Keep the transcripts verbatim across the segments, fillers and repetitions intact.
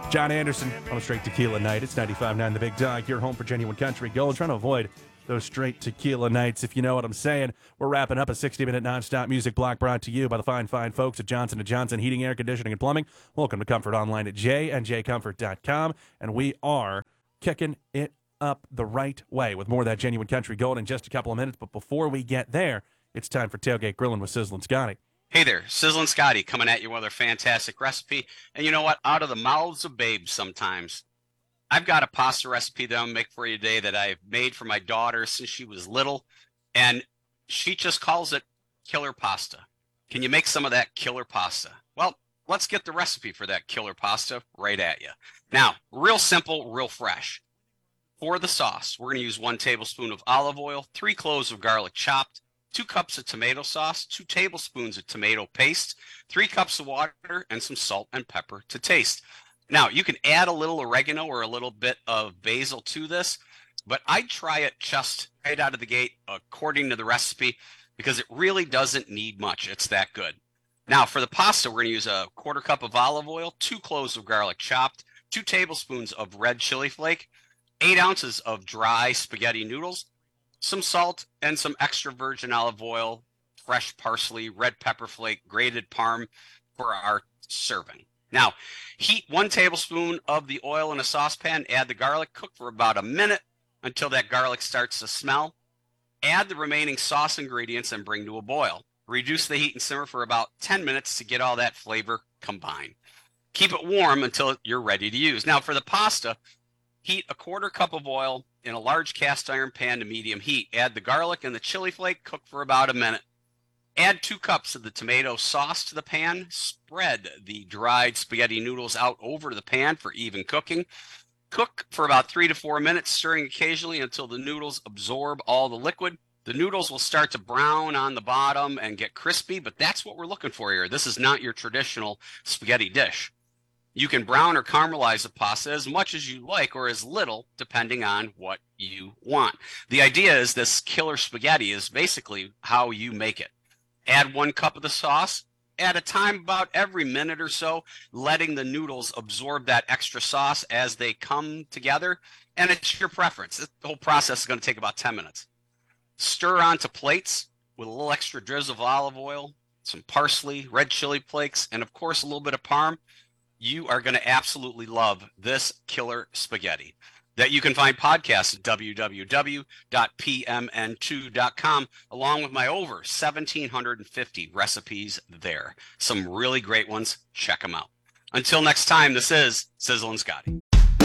John Anderson on a straight tequila night. It's ninety-five point nine The Big Dog, your home for genuine country gold. Trying to avoid those straight tequila nights, if you know what I'm saying. We're wrapping up a sixty-minute nonstop music block brought to you by the fine, fine folks at Johnson and Johnson Heating, Air Conditioning, and Plumbing. Welcome to Comfort Online at j and j comfort dot com, and we are kicking it up the right way with more of that genuine country gold in just a couple of minutes. But before we get there, it's time for Tailgate Grilling with Sizzlin' Scotty. Hey there, Sizzlin' Scotty coming at you with a fantastic recipe. And you know what? Out of the mouths of babes sometimes. I've got a pasta recipe that I'm going to make for you today that I've made for my daughter since she was little. And she just calls it killer pasta. Can you make some of that killer pasta? Well, let's get the recipe for that killer pasta right at you. Now, real simple, real fresh. For the sauce, we're going to use one tablespoon of olive oil, three cloves of garlic chopped, two cups of tomato sauce, two tablespoons of tomato paste, three cups of water, and some salt and pepper to taste. Now, you can add a little oregano or a little bit of basil to this, but I'd try it just right out of the gate according to the recipe because it really doesn't need much. It's that good. Now, for the pasta, we're going to use a quarter cup of olive oil, two cloves of garlic chopped, two tablespoons of red chili flake, eight ounces of dry spaghetti noodles, some salt, and some extra virgin olive oil, fresh parsley, red pepper flake, grated parm for our serving. Now, heat one tablespoon of the oil in a saucepan, add the garlic, cook for about a minute until that garlic starts to smell. Add the remaining sauce ingredients and bring to a boil. Reduce the heat and simmer for about ten minutes to get all that flavor combined. Keep it warm until you're ready to use. Now, for the pasta, heat a quarter cup of oil in a large cast iron pan to medium heat. Add the garlic and the chili flake, cook for about a minute. Add two cups of the tomato sauce to the pan. Spread the dried spaghetti noodles out over the pan for even cooking. Cook for about three to four minutes, stirring occasionally until the noodles absorb all the liquid. The noodles will start to brown on the bottom and get crispy, but that's what we're looking for here. This is not your traditional spaghetti dish. You can brown or caramelize the pasta as much as you like or as little, depending on what you want. The idea is this killer spaghetti is basically how you make it. Add one cup of the sauce at a time about every minute or so, letting the noodles absorb that extra sauce as they come together. And it's your preference. This whole process is going to take about ten minutes. Stir onto plates with a little extra drizzle of olive oil, some parsley, red chili flakes, and of course a little bit of parm. You are going to absolutely love this killer spaghetti that you can find podcasts at w w w dot p m n two dot com, along with my over one thousand seven hundred fifty recipes there. Some really great ones. Check them out. Until next time, this is Sizzlin' Scotty.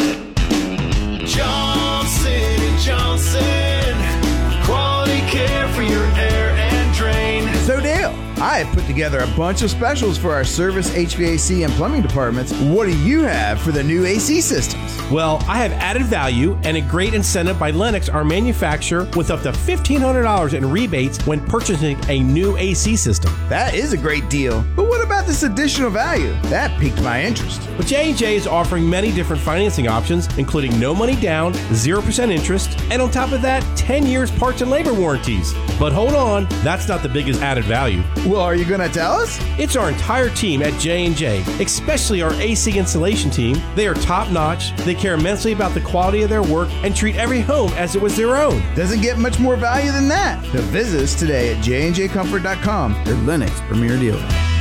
Johnson and Johnson, quality care for your air and drain. So Dale, I have put together a bunch of specials for our service, H V A C, and plumbing departments. What do you have for the new A C systems? Well, I have added value and a great incentive by Lennox, our manufacturer, with up to fifteen hundred dollars in rebates when purchasing a new A C system. That is a great deal. But what about this additional value? That piqued my interest. Well, J and J is offering many different financing options, including no money down, zero percent interest, and on top of that, ten years parts and labor warranties. But hold on, that's not the biggest added value. Well, are you going to tell us? It's our entire team at J and J, especially our A C installation team. They are top-notch. They care immensely about the quality of their work and treat every home as it was their own. Doesn't get much more value than that. So visit us today at j and j comfort dot com, your Lennox premier dealer.